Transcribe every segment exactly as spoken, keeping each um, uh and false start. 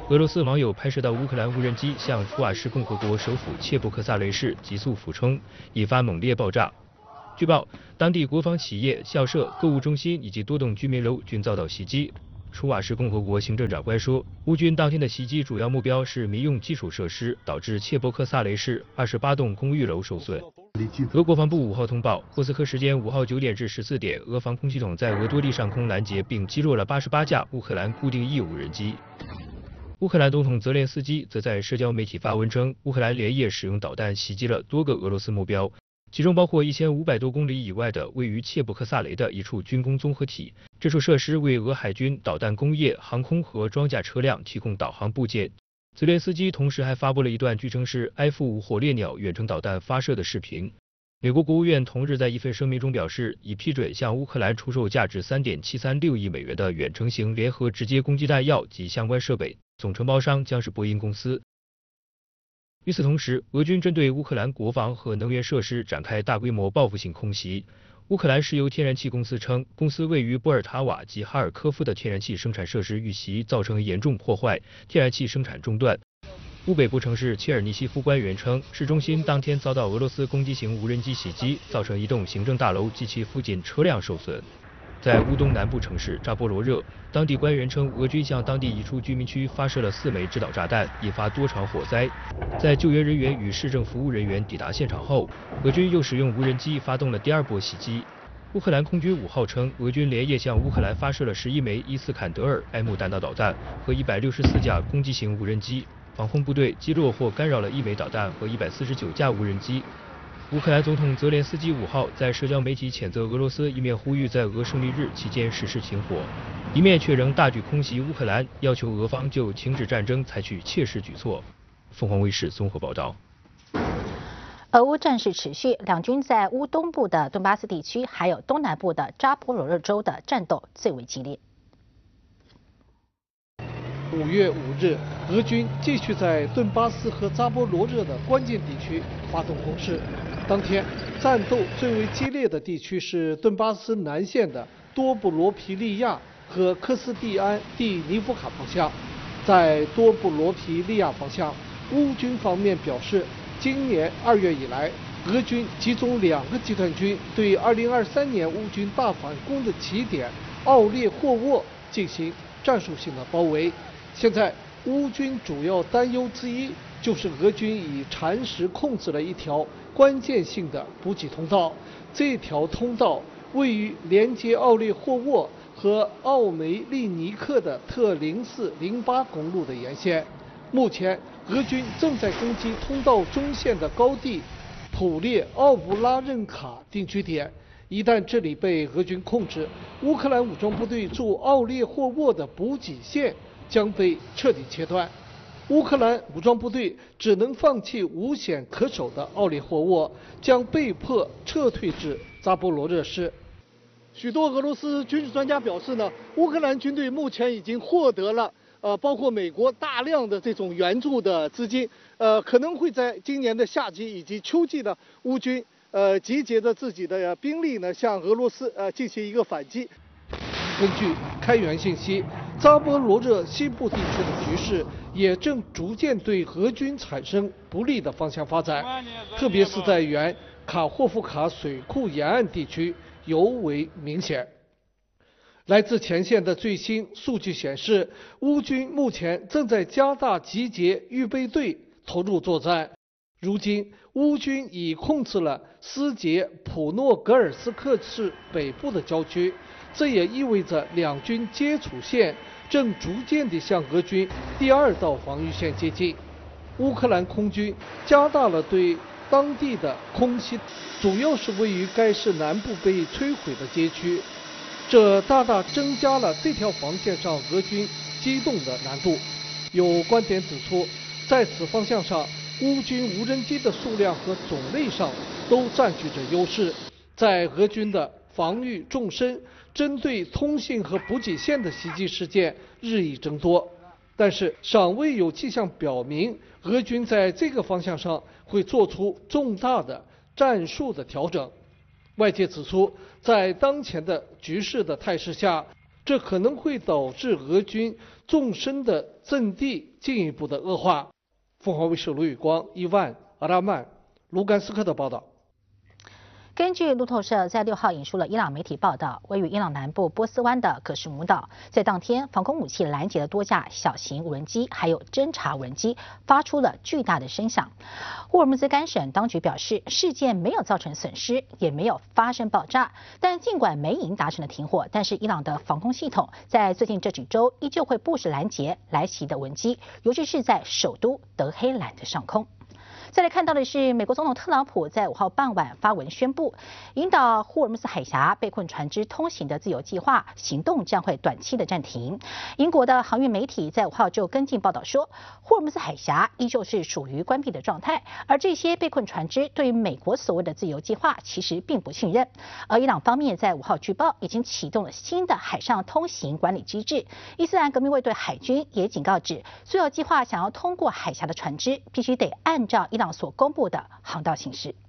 俄罗斯网友拍摄到乌克兰无人机向楚瓦什共和国首府切布克萨雷市急速俯冲，引发猛烈爆炸。据报，当地国防企业、校舍、购物中心以及多栋居民楼均遭到袭击。楚瓦什共和国行政长官说，乌军当天的袭击主要目标是民用基础设施，导致切布克萨雷市二十八栋公寓楼受损。俄国防部五号通报，莫斯科时间五号九点至十四点，俄防空系统在俄多地上空拦截并击落了八十八架乌克兰固定翼无人机。乌克兰总统泽连斯基则在社交媒体发文称，乌克兰连夜使用导弹袭击了多个俄罗斯目标，其中包括一千五百多公里以外的位于切布克萨雷的一处军工综合体。这处设施为俄海军导弹工业、航空和装甲车辆提供导航部件。泽连斯基同时还发布了一段据称是 F 五 火烈鸟远程导弹发射的视频。美国国务院同日在一份声明中表示，已批准向乌克兰出售价值 三点七三六亿美元的远程型联合直接攻击弹药及相关设备，总承包商将是波音公司。与此同时，俄军针对乌克兰国防和能源设施展开大规模报复性空袭。乌克兰石油天然气公司称，公司位于波尔塔瓦及哈尔科夫的天然气生产设施遇袭，造成严重破坏，天然气生产中断。乌北部城市切尔尼西夫官员称，市中心当天遭到俄罗斯攻击型无人机袭击，造成一栋行政大楼及其附近车辆受损。在乌东南部城市扎波罗热，当地官员称，俄军向当地一处居民区发射了四枚制导炸弹，引发多场火灾。在救援人员与市政服务人员抵达现场后，俄军又使用无人机发动了第二波袭击。乌克兰空军五号称，俄军连夜向乌克兰发射了十一枚伊斯坎德尔 M 弹道导弹和一百六十四架攻击型无人机，防空部队击落或干扰了一枚导弹和一百四十九架无人机。乌克兰总统泽连斯基五号在社交媒体谴责俄罗斯，一面呼吁在俄胜利日期间实施停火，一面却仍大举空袭乌克兰，要求俄方就停止战争采取切实举措。凤凰卫视综合报道。 俄乌战事持续，两军在乌东部的顿巴斯地区，还有东南部的扎波罗热州的战斗最为激烈。 五月五日，俄军继续在顿巴斯和扎波罗热的关键地区发动攻势。当天，战斗最为激烈的地区是顿巴斯南线的多布罗皮利亚和科斯蒂安蒂尼夫卡方向。在多布罗皮利亚方向，乌军方面表示，今年二月以来，俄军集中两个集团军对二零二三年乌军大反攻的起点奥列霍沃进行战术性的包围。现在，乌军主要担忧之一就是俄军已蚕食控制了一条关键性的补给通道。这条通道位于连接奥列霍沃和奥梅利尼克的特零四零八公路的沿线。目前，俄军正在攻击通道中线的高地普列奥布拉任卡定居点。一旦这里被俄军控制，乌克兰武装部队驻奥列霍沃的补给线将被彻底切断，乌克兰武装部队只能放弃无险可守的奥列霍沃，将被迫撤退至扎波罗热市。许多俄罗斯军事专家表示呢，乌克兰军队目前已经获得了呃包括美国大量的这种援助的资金，呃可能会在今年的夏季以及秋季呢，乌军呃集结着自己的兵力呢，向俄罗斯呃进行一个反击。根据开源信息，扎波罗热西部地区的局势也正逐渐对俄军产生不利的方向发展，特别是在原卡霍夫卡水库沿岸地区尤为明显。来自前线的最新数据显示，乌军目前正在加大集结预备队，投入作战。如今，乌军已控制了斯捷普诺格尔斯克市北部的郊区，这也意味着两军接触线正逐渐地向俄军第二道防御线接近。乌克兰空军加大了对当地的空袭，主要是位于该市南部被摧毁的街区，这大大增加了这条防线上俄军机动的难度。有观点指出，在此方向上，乌军无人机的数量和种类上都占据着优势。在俄军的防御纵深，针对通信和补给线的袭击事件日益增多，但是尚未有迹象表明俄军在这个方向上会做出重大的战术的调整。外界指出，在当前的局势的态势下， 这可能会导致俄军纵深的阵地进一步的恶化。凤凰卫视卢宇光、伊万、阿拉曼、卢甘斯克的报道。 根据路透社在六号引述了伊朗媒体报道，位于伊朗南部波斯湾的可什姆岛，在当天防空武器拦截了多架小型无人机，还有侦察无人机，发出了巨大的声响。霍尔木兹干省当局表示，事件没有造成损失，也没有发生爆炸。但尽管没已达成了停火，但是伊朗的防空系统在最近这几周依旧会不时拦截来袭的无人机，尤其是在首都德黑兰的上空。再来看到的是，美国总统特朗普在五号傍晚发文宣布，引导霍尔木兹海峡被困船只通行的自由计划行动将会短期的暂停。英国的航运媒体在五号就跟进报道说，霍尔木兹海峡依旧是属于关闭的状态，而这些被困船只对于美国所谓的自由计划其实并不信任。而伊朗方面在五号据报已经启动了新的海上通行管理机制。伊斯兰革命卫队海军也警告指，所有计划想要通过海峡的船只必须得按照伊朗所公布的航道行驶。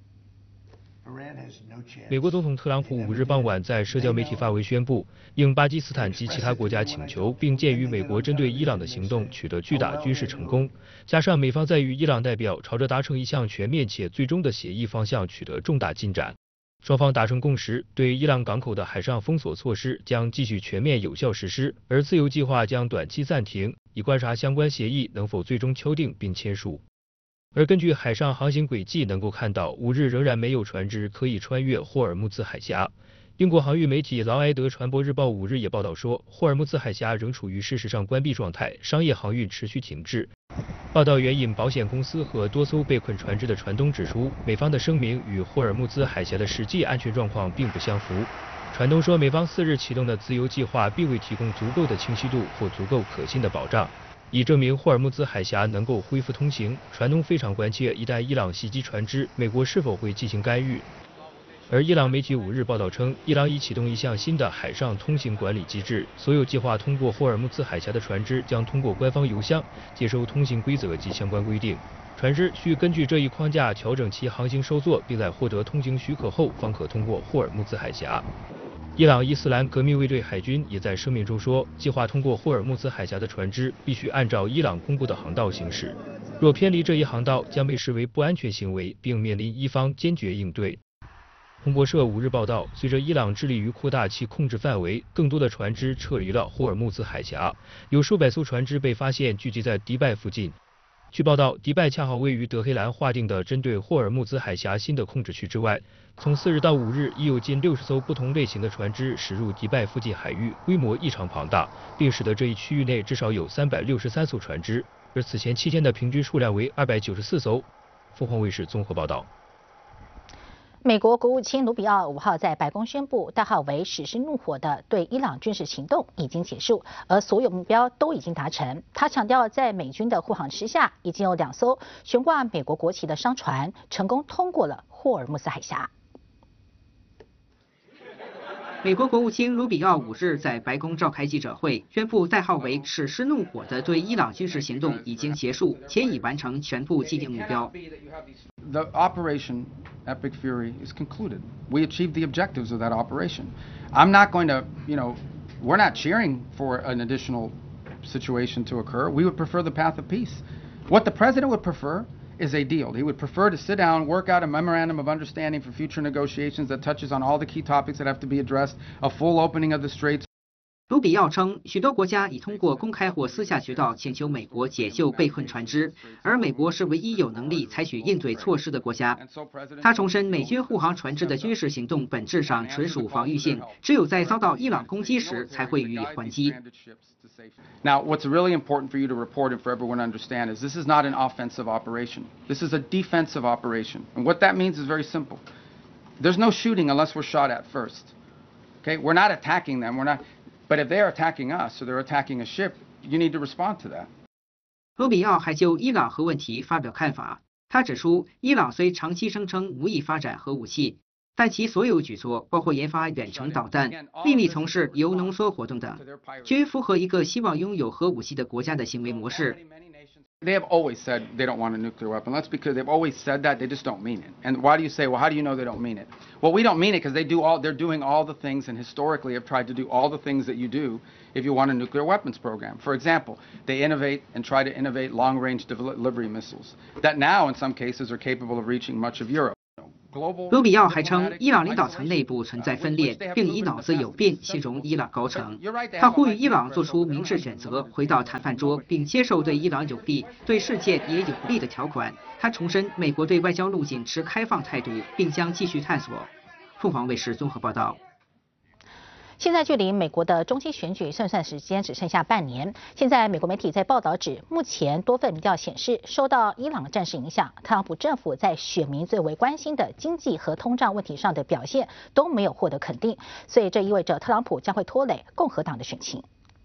美国总统特朗普五日傍晚在社交媒体发文宣布，应巴基斯坦及其他国家请求，并鉴于美国针对伊朗的行动取得巨大军事成功，加上美方在与伊朗代表朝着达成一项全面且最终的协议方向取得重大进展，双方达成共识，对伊朗港口的海上封锁措施将继续全面有效实施，而自由计划将短期暂停，以观察相关协议能否最终敲定并签署。而根据海上航行轨迹能够看到，五日仍然没有船只可以穿越霍尔木兹海峡。英国航运媒体劳埃德船舶日报五日也报道说，霍尔木兹海峡仍处于事实上关闭状态，商业航运持续停滞。报道援引保险公司和多艘被困船只的船东指出，美方的声明与霍尔木兹海峡的实际安全状况并不相符。船东说，美方四日启动的自由计划并未提供足够的清晰度或足够可信的保障，以证明霍尔木兹海峡能够恢复通行。船东非常关切，一旦伊朗袭击船只，美国是否会进行干预。而伊朗媒体五日报道称，伊朗已启动一项新的海上通行管理机制，所有计划通过霍尔木兹海峡的船只将通过官方邮箱接收通行规则及相关规定，船只需根据这一框架调整其航行收作，并在获得通行许可后方可通过霍尔木兹海峡。伊朗伊斯兰革命卫队海军也在声明中说，计划通过霍尔木兹海峡的船只必须按照伊朗公布的航道行驶，若偏离这一航道将被视为不安全行为，并面临伊方坚决应对。彭博社五日报道，随着伊朗致力于扩大其控制范围，更多的船只撤离了霍尔木兹海峡，有数百艘船只被发现聚集在迪拜附近。据报道，迪拜恰好位于德黑兰划定的针对霍尔木兹海峡新的控制区之外。从四日到五日，已有近六十艘不同类型的船只驶入迪拜附近海域，规模异常庞大，并使得这一区域内至少有三百六十三艘船只，而此前七天的平均数量为二百九十四艘。凤凰卫视综合报道。 美国国务卿卢比奥五号在白宫宣布，代号为“史诗怒火”的对伊朗军事行动已经结束，而所有目标都已经达成。他强调，在美军的护航之下，已经有两艘悬挂美国国旗的商船成功通过了霍尔木兹海峡。 美国国务卿卢比奥五日在白宫召开记者会，宣布代号为“史诗怒火”的对伊朗军事行动已经结束，且已完成全部既定目标。 The operation Epic Fury is concluded. We achieved the objectives of that operation. I'm not going to, you know, we're not cheering for an additional situation to occur. We would prefer the path of peace. What the president would prefer is a deal. He would prefer to sit down, work out a memorandum of understanding for future negotiations that touches on all the key topics that have to be addressed, a full opening of the straits. 卢比奥称，许多国家已通过公开或私下渠道请求美国解救被困船只，而美国是唯一有能力采取应对措施的国家。他重申，美军护航船只的军事行动本质上纯属防御性，只有在遭到伊朗攻击时才会予以还击。 Now, what's really important for you to report and for everyone to understand is this is not an offensive operation. This is a defensive operation. And what that means is very simple. There's no shooting unless we're shot at first. Okay? We're not attacking them. We're not. But if they're attacking us or they're attacking a ship, you need to respond to that. 卢比奥还就伊朗核问题发表看法。他指出，伊朗虽长期声称无意发展核武器，但其所有举措，包括研发远程导弹、秘密从事铀浓缩活动等，均符合一个希望拥有核武器的国家的行为模式。 They have always said they don't want a nuclear weapon. That's because they've always said that. They just don't mean it. And why do you say, well, how do you know they don't mean it? Well, we don't mean it because they do all, they're doing all the things and historically have tried to do all the things that you do if you want a nuclear weapons program. For example, they innovate and try to innovate long-range delivery missiles that now, in some cases, are capable of reaching much of Europe. 卢比奥还称，伊朗领导层内部存在分裂，并以脑子有病形容伊朗高层。他呼吁伊朗做出明智选择，回到谈判桌，并接受对伊朗有利、对世界也有利的条款。他重申，美国对外交路径持开放态度，并将继续探索。凤凰卫视综合报道。 现在距离美国的中期选举胜算时间只剩下半年。现在美国媒体在报道指，目前多份民调显示，受到伊朗战事影响，特朗普政府在选民最为关心的经济和通胀问题上的表现都没有获得肯定，所以这意味着特朗普将会拖累共和党的选情。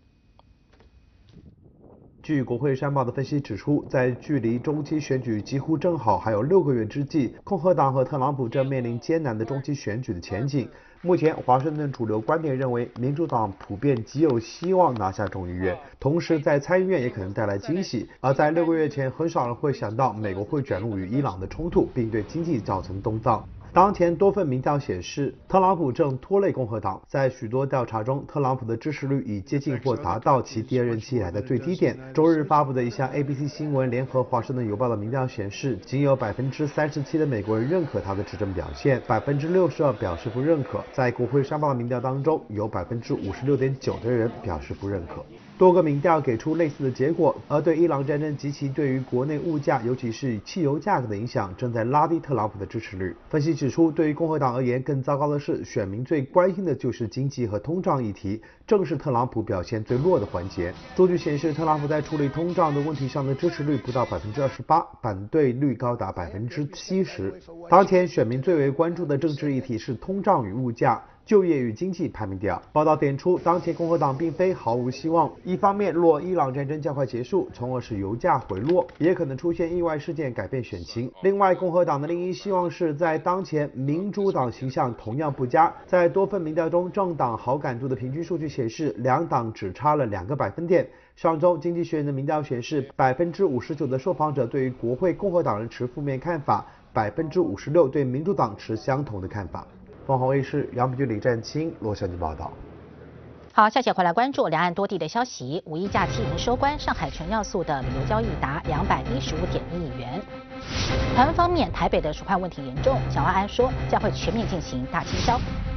据国会山报的分析指出，在距离中期选举几乎正好还有六个月之际，共和党和特朗普正面临艰难的中期选举的前景。目前，华盛顿主流观点认为，民主党普遍极有希望拿下众议院，同时在参议院也可能带来惊喜。而在六个月前，很少人会想到美国会卷入与伊朗的冲突，并对经济造成动荡。当前多份民调显示，特朗普正拖累共和党。在许多调查中，特朗普的支持率已接近或达到其第二任期以来的最低点。周日发布的一项 A B C 新闻联合华盛顿邮报的民调显示，仅有百分之三十七的美国人认可他的执政表现，百分之六十二表示不认可。在国会山报的民调当中，有百分之五十六点九的人表示不认可。多个民调给出类似的结果，而对伊朗战争及其对于国内物价，尤其是汽油价格的影响，正在拉低特朗普的支持率。分析指出，对于共和党而言，更糟糕的是，选民最关心的就是经济和通胀议题，正是特朗普表现最弱的环节。数据显示，特朗普在处理通胀的问题上的支持率不到百分之二十八，反对率高达百分之七十。当前选民最为关注的政治议题是通胀与物价。就业与经济排名第二。报道点出，当前共和党并非毫无希望。一方面，若伊朗战争较快结束，从而使油价回落，也可能出现意外事件改变选情。另外，共和党的另一希望是在当前民主党形象同样不佳。在多份民调中，政党好感度的平均数据显示，两党只差了两个百分点。上周，经济学人的民调显示，百分之五十九的受访者对于国会共和党人持负面看法，百分之五十六对民主党持相同的看法。凤凰卫视杨平君、李占清、罗小妮报道。 好，下节回来关注两岸多地的消息。五一假期已经收官，上海全要素的旅游交易达两百一十五点一亿元。台湾方面，台北的纾困问题严重，蒋万安说将会全面进行大清消。